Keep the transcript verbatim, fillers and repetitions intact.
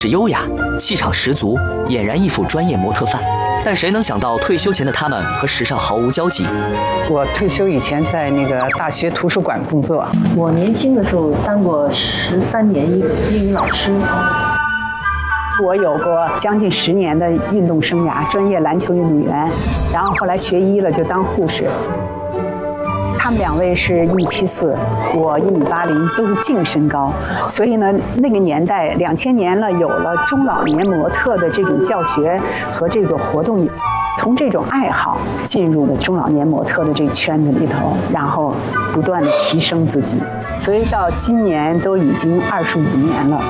是优雅，气场十足，俨然一副专业模特范。但谁能想到退休前的他们和时尚毫无交集？ 我退休以前在那个大学图书馆工作。 我年轻的时候当过十三年英英语老师。 我有过将近十年的运动生涯，专业篮球运动员，然后后来学医了，就当护士。他们两位是一米七四，我一米八零，都是净身高，所以呢，那个年代两千年了，有了中老年模特的这种教学和这个活动，从这种爱好进入了中老年模特的这个圈子里头，然后不断的提升自己，所以到今年都已经二十五年了。